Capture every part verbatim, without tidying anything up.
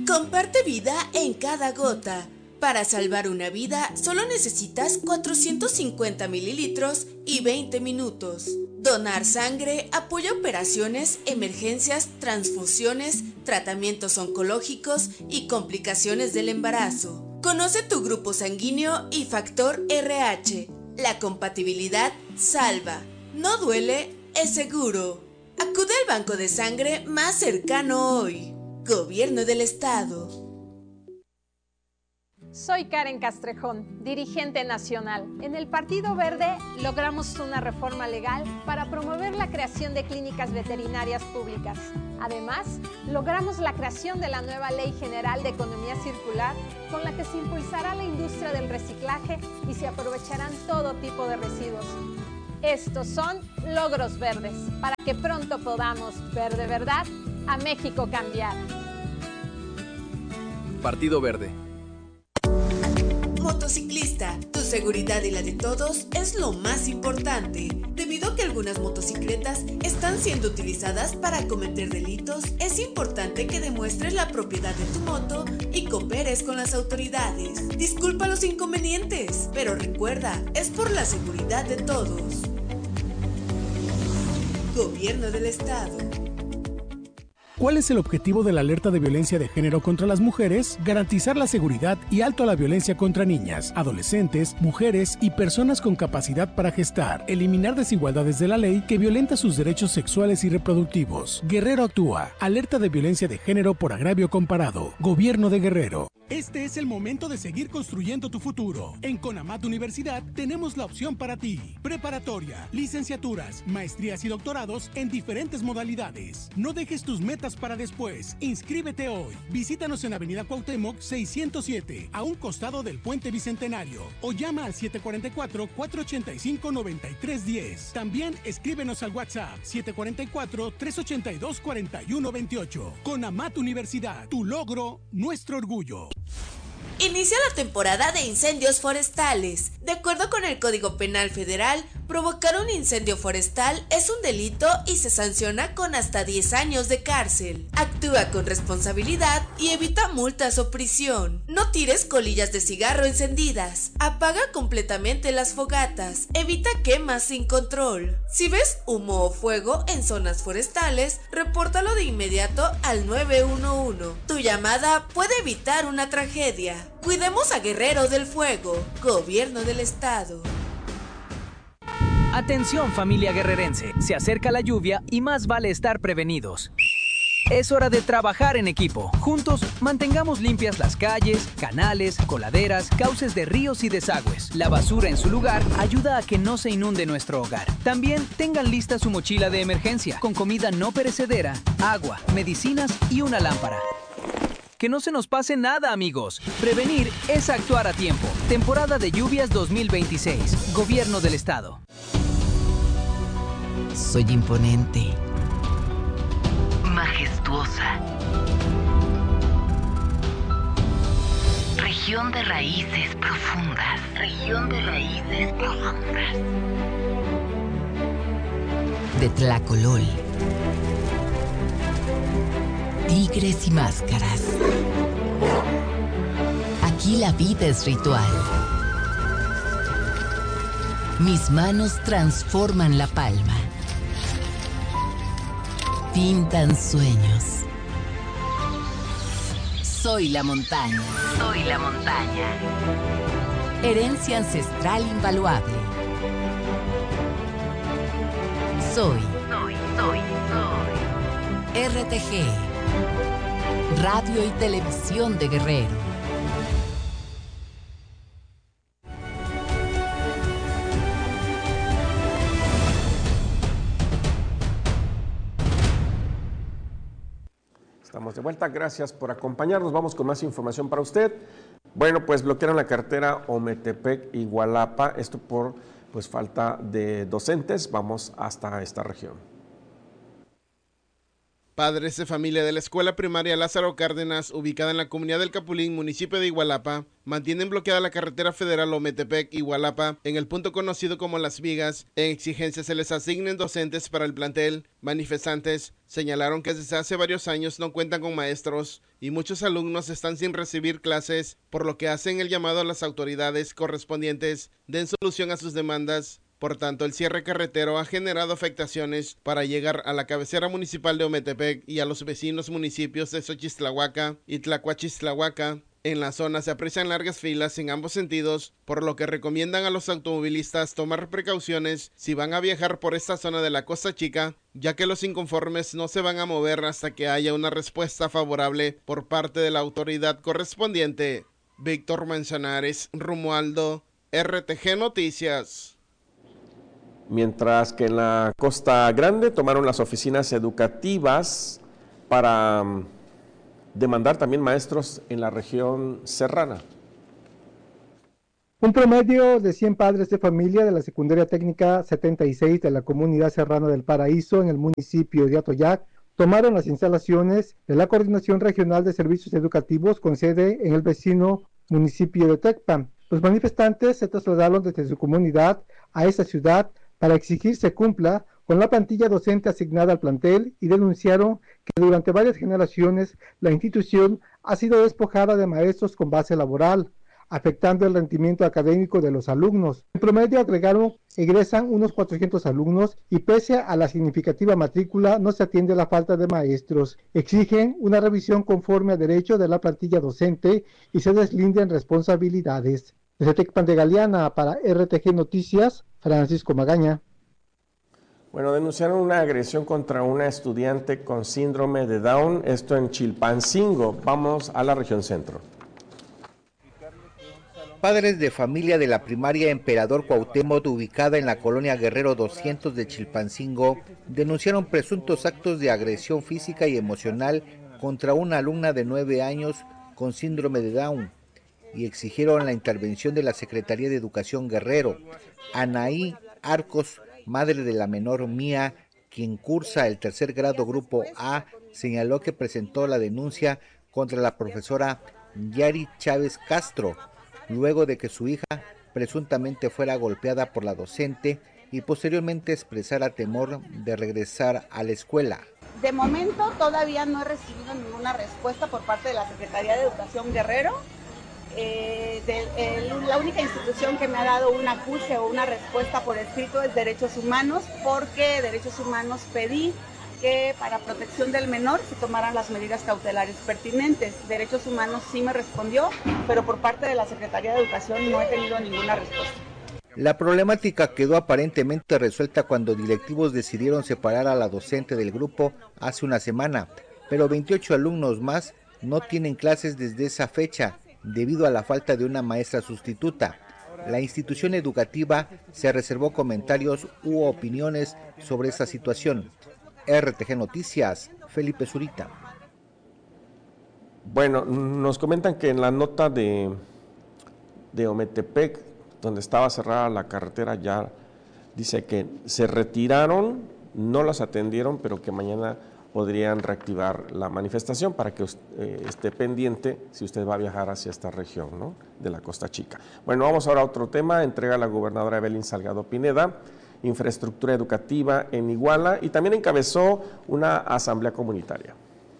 Comparte vida en cada gota. Para salvar una vida, solo necesitas cuatrocientos cincuenta mililitros y veinte minutos. Donar sangre apoya operaciones, emergencias, transfusiones, tratamientos oncológicos y complicaciones del embarazo. Conoce tu grupo sanguíneo y factor R H. La compatibilidad salva. No duele, es seguro. Acude al banco de sangre más cercano hoy. Gobierno del Estado. Soy Karen Castrejón, dirigente nacional. En el Partido Verde logramos una reforma legal para promover la creación de clínicas veterinarias públicas. Además, logramos la creación de la nueva Ley General de Economía Circular, con la que se impulsará la industria del reciclaje y se aprovecharán todo tipo de residuos. Estos son logros verdes, para que pronto podamos ver de verdad a México cambiar. Partido Verde. Motociclista, tu seguridad y la de todos es lo más importante. Debido a que algunas motocicletas están siendo utilizadas para cometer delitos, es importante que demuestres la propiedad de tu moto y cooperes con las autoridades. Disculpa los inconvenientes, pero recuerda, es por la seguridad de todos. Gobierno del Estado. ¿Cuál es el objetivo de la alerta de violencia de género contra las mujeres? Garantizar la seguridad y alto a la violencia contra niñas, adolescentes, mujeres y personas con capacidad para gestar. Eliminar desigualdades de la ley que violenta sus derechos sexuales y reproductivos. Guerrero actúa. Alerta de violencia de género por agravio comparado. Gobierno de Guerrero. Este es el momento de seguir construyendo tu futuro. En CONAMAT Universidad tenemos la opción para ti. Preparatoria, licenciaturas, maestrías y doctorados en diferentes modalidades. No dejes tus metas para después. Inscríbete hoy. Visítanos en Avenida Cuauhtémoc seiscientos siete, a un costado del Puente Bicentenario. O llama al siete cuatro cuatro, cuatro ocho cinco, nueve tres uno cero. También escríbenos al WhatsApp siete cuatro cuatro, tres ocho dos, cuatro uno dos ocho. CONAMAT Universidad. Tu logro, nuestro orgullo. Inicia la temporada de incendios forestales. De acuerdo con el Código Penal Federal, provocar un incendio forestal es un delito y se sanciona con hasta diez años de cárcel. Actúa con responsabilidad y evita multas o prisión. No tires colillas de cigarro encendidas. Apaga completamente las fogatas. Evita quemas sin control. Si ves humo o fuego en zonas forestales, repórtalo de inmediato al nueve uno uno. Tu llamada puede evitar una tragedia. Cuidemos a Guerrero del Fuego. Gobierno del Estado. Atención, familia guerrerense, se acerca la lluvia y más vale estar prevenidos. Es hora de trabajar en equipo. Juntos, mantengamos limpias las calles, canales, coladeras, cauces de ríos y desagües. La basura en su lugar ayuda a que no se inunde nuestro hogar. También tengan lista su mochila de emergencia, con comida no perecedera, agua, medicinas y una lámpara. Que no se nos pase nada, amigos. Prevenir es actuar a tiempo. Temporada de lluvias dos mil veintiséis. Gobierno del Estado. Soy imponente. Majestuosa. Región de raíces profundas. Región de raíces profundas. De Tlacolol. Tigres y máscaras. Aquí la vida es ritual. Mis manos transforman la palma. Pintan sueños. Soy la montaña. Soy la montaña. Herencia ancestral invaluable. Soy. Soy, soy, soy. R T G. Radio y Televisión de Guerrero. Estamos de vuelta, gracias por acompañarnos. Vamos con más información para usted. Bueno, pues bloquearon la carretera Ometepec-Igualapa, esto por pues falta de docentes. Vamos hasta esta región. Padres de familia de la escuela primaria Lázaro Cárdenas, ubicada en la comunidad del Capulín, municipio de Igualapa, mantienen bloqueada la carretera federal Ometepec-Igualapa en el punto conocido como Las Vigas. En exigencia se les asignen docentes para el plantel. Manifestantes señalaron que desde hace varios años no cuentan con maestros y muchos alumnos están sin recibir clases, por lo que hacen el llamado a las autoridades correspondientes den solución a sus demandas. Por tanto, el cierre carretero ha generado afectaciones para llegar a la cabecera municipal de Ometepec y a los vecinos municipios de Xochistlahuaca y Tlacuachistlahuaca. En la zona se aprecian largas filas en ambos sentidos, por lo que recomiendan a los automovilistas tomar precauciones si van a viajar por esta zona de la Costa Chica, ya que los inconformes no se van a mover hasta que haya una respuesta favorable por parte de la autoridad correspondiente. Víctor Manzanares, Romualdo, R T G Noticias. Mientras que en la Costa Grande tomaron las oficinas educativas para um, demandar también maestros en la región serrana. Un promedio de cien padres de familia de la Secundaria Técnica setenta y seis de la Comunidad Serrana del Paraíso en el municipio de Atoyac tomaron las instalaciones de la Coordinación Regional de Servicios Educativos con sede en el vecino municipio de Tecpan. Los manifestantes se trasladaron desde su comunidad a esa ciudad para exigir se cumpla con la plantilla docente asignada al plantel y denunciaron que durante varias generaciones la institución ha sido despojada de maestros con base laboral, afectando el rendimiento académico de los alumnos. En promedio, agregaron, egresan unos cuatrocientos alumnos y pese a la significativa matrícula no se atiende la falta de maestros. Exigen una revisión conforme a derecho de la plantilla docente y se deslinden responsabilidades. Desde Tecpan de Galeana para R T G Noticias, Francisco Magaña. Bueno, denunciaron una agresión contra una estudiante con síndrome de Down, esto en Chilpancingo. Vamos a la región centro. Padres de familia de la primaria Emperador Cuauhtémoc, ubicada en la colonia Guerrero doscientos de Chilpancingo, denunciaron presuntos actos de agresión física y emocional contra una alumna de nueve años con síndrome de Down y exigieron la intervención de la Secretaría de Educación Guerrero. Anaí Arcos, madre de la menor Mía, quien cursa el tercer grado grupo A, señaló que presentó la denuncia contra la profesora Yari Chávez Castro, luego de que su hija presuntamente fuera golpeada por la docente y posteriormente expresara temor de regresar a la escuela. De momento todavía no he recibido ninguna respuesta por parte de la Secretaría de Educación Guerrero. Eh, de, el, la única institución que me ha dado un acuse o una respuesta por escrito es Derechos Humanos, porque Derechos Humanos pedí que para protección del menor se tomaran las medidas cautelares pertinentes. Derechos Humanos sí me respondió, pero por parte de la Secretaría de Educación no he tenido ninguna respuesta. La problemática quedó aparentemente resuelta cuando directivos decidieron separar a la docente del grupo hace una semana, pero veintiocho alumnos más no tienen clases desde esa fecha, debido a la falta de una maestra sustituta. La institución educativa se reservó comentarios u opiniones sobre esta situación. R T G Noticias, Felipe Zurita. Bueno, nos comentan que en la nota de, de Ometepec, donde estaba cerrada la carretera, ya dice que se retiraron, no las atendieron, pero que mañana podrían reactivar la manifestación para que eh, esté pendiente si usted va a viajar hacia esta región, ¿no?, de la Costa Chica. Bueno, vamos ahora a otro tema. Entrega la gobernadora Evelyn Salgado Pineda infraestructura educativa en Iguala y también encabezó una asamblea comunitaria.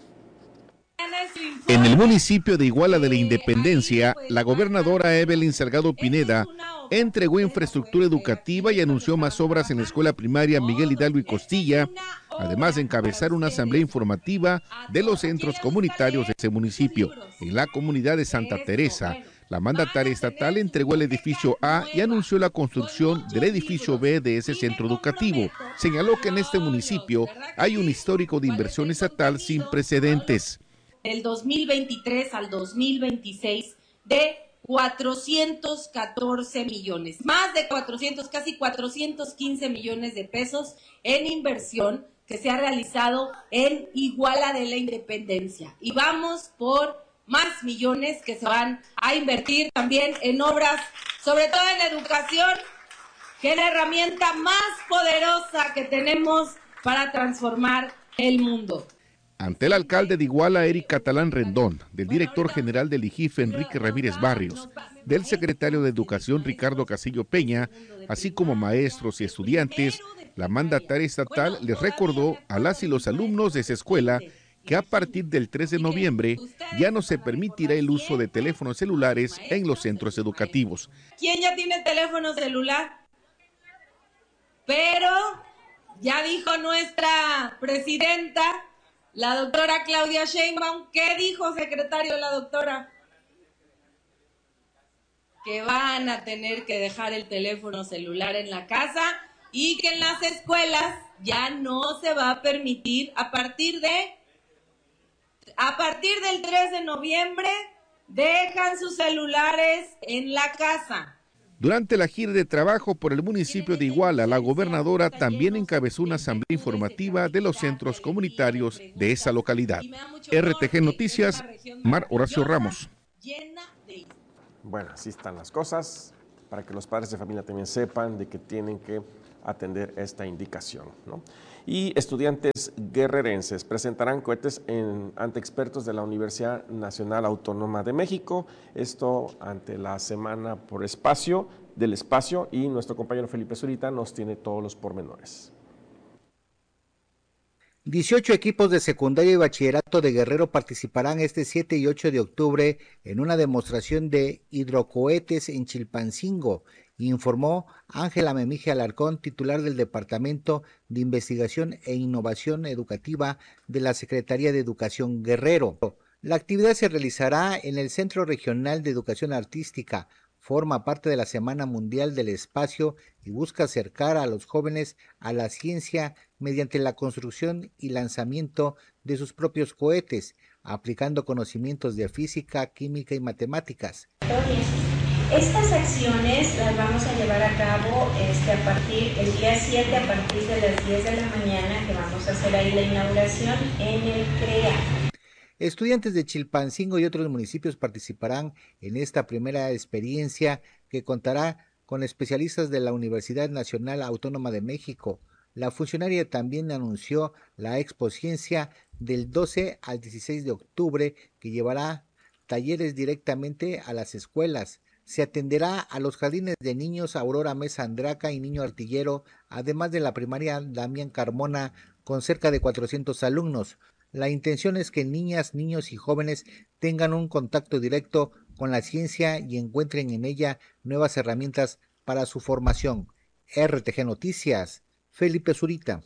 En el municipio de Iguala de la Independencia, la gobernadora Evelyn Salgado Pineda entregó infraestructura educativa y anunció más obras en la escuela primaria Miguel Hidalgo y Costilla, además de encabezar una asamblea informativa de los centros comunitarios de ese municipio. En la comunidad de Santa Teresa, la mandataria estatal entregó el edificio A y anunció la construcción del edificio B de ese centro educativo. Señaló que en este municipio hay un histórico de inversión estatal sin precedentes. Del dos mil veintitrés al dos mil veintiséis de cuatrocientos catorce millones, más de cuatrocientos, casi cuatrocientos quince millones de pesos en inversión que se ha realizado en Iguala de la Independencia. Y vamos por más millones que se van a invertir también en obras, sobre todo en la educación, que es la herramienta más poderosa que tenemos para transformar el mundo. Ante el alcalde de Iguala, Eric Catalán Rendón, del director general del I G I F, Enrique Ramírez Barrios, del secretario de Educación, Ricardo Casillo Peña, así como maestros y estudiantes, la mandataria estatal les recordó a las y los alumnos de esa escuela que a partir del tres de noviembre ya no se permitirá el uso de teléfonos celulares en los centros educativos. ¿Quién ya tiene teléfono celular? Pero ya dijo nuestra presidenta, la doctora Claudia Sheinbaum. ¿Qué dijo, secretario, la doctora? Que van a tener que dejar el teléfono celular en la casa y que en las escuelas ya no se va a permitir a partir de a partir del tres de noviembre dejan sus celulares en la casa. Durante la gira de trabajo por el municipio de Iguala, la gobernadora también encabezó una asamblea informativa de los centros comunitarios de esa localidad. R T G Noticias, Mar Horacio Ramos. Bueno, así están las cosas, para que los padres de familia también sepan de que tienen que atender esta indicación, ¿no? Y estudiantes guerrerenses presentarán cohetes en, ante expertos de la Universidad Nacional Autónoma de México, esto ante la Semana por Espacio del Espacio, y nuestro compañero Felipe Zurita nos tiene todos los pormenores. dieciocho equipos de secundaria y bachillerato de Guerrero participarán este siete y ocho de octubre en una demostración de hidrocohetes en Chilpancingo, informó Ángela Memije Alarcón, titular del Departamento de Investigación e Innovación Educativa de la Secretaría de Educación Guerrero. La actividad se realizará en el Centro Regional de Educación Artística, forma parte de la Semana Mundial del Espacio y busca acercar a los jóvenes a la ciencia mediante la construcción y lanzamiento de sus propios cohetes, aplicando conocimientos de física, química y matemáticas. Estas acciones las vamos a llevar a cabo este, a partir el día siete, a partir de las diez de la mañana, que vamos a hacer ahí la inauguración en el CREA. Estudiantes de Chilpancingo y otros municipios participarán en esta primera experiencia que contará con especialistas de la Universidad Nacional Autónoma de México. La funcionaria también anunció la Expociencia del doce al dieciséis de octubre, que llevará talleres directamente a las escuelas. Se atenderá a los jardines de niños Aurora Mesa Andraca y Niño Artillero, además de la primaria Damián Carmona, con cerca de cuatrocientos alumnos. La intención es que niñas, niños y jóvenes tengan un contacto directo con la ciencia y encuentren en ella nuevas herramientas para su formación. R T G Noticias, Felipe Zurita.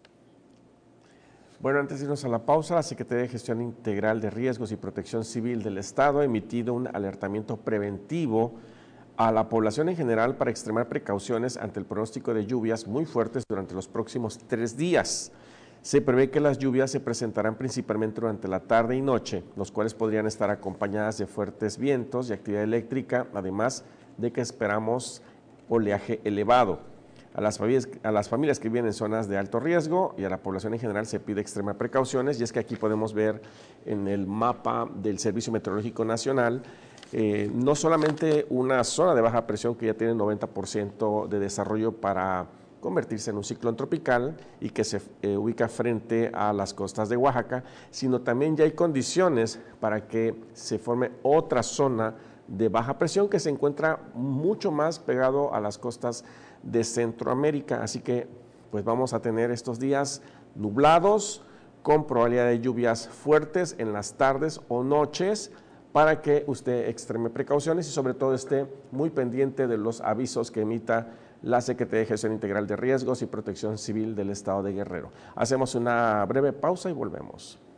Bueno, antes de irnos a la pausa, la Secretaría de Gestión Integral de Riesgos y Protección Civil del Estado ha emitido un alertamiento preventivo a la población en general para extremar precauciones ante el pronóstico de lluvias muy fuertes durante los próximos tres días. Se prevé que las lluvias se presentarán principalmente durante la tarde y noche, los cuales podrían estar acompañadas de fuertes vientos y actividad eléctrica, además de que esperamos oleaje elevado. A las, familias, a las familias que viven en zonas de alto riesgo y a la población en general se pide extremar precauciones, y es que aquí podemos ver en el mapa del Servicio Meteorológico Nacional eh, no solamente una zona de baja presión que ya tiene noventa por ciento de desarrollo para convertirse en un ciclón tropical y que se eh, ubica frente a las costas de Oaxaca, sino también ya hay condiciones para que se forme otra zona de baja presión que se encuentra mucho más pegado a las costas de Centroamérica. Así que pues vamos a tener estos días nublados con probabilidad de lluvias fuertes en las tardes o noches, para que usted extreme precauciones y sobre todo esté muy pendiente de los avisos que emita la Secretaría de Gestión Integral de Riesgos y Protección Civil del Estado de Guerrero. Hacemos una breve pausa y volvemos.